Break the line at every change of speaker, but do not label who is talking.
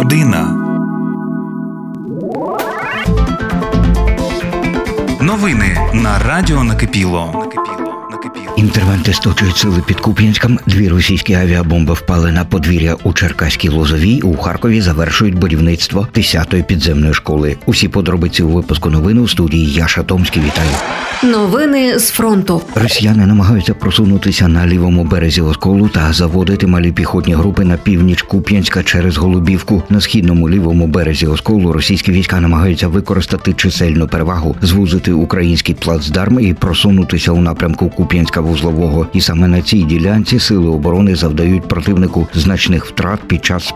Година. Новини на Радіо Накипіло.
Інтервенти сточують сили під Куп'янськом. 2 російські авіабомби впали на подвір'я у Черкаській Лозовій. У Харкові завершують будівництво 10-ї підземної школи. Усі подробиці у випуску новин у студії Яша Томський. Вітаю.
Новини з фронту.
Росіяни намагаються просунутися на лівому березі Осколу та заводити малі піхотні групи на північ Куп'янська через Голубівку. На східному лівому березі Осколу російські війська намагаються використати чисельну перевагу, звузити український плацдарм і просунутися у напрямку Куп'янська-Вузлового. І саме на цій ділянці сили оборони завдають противнику значних втрат під час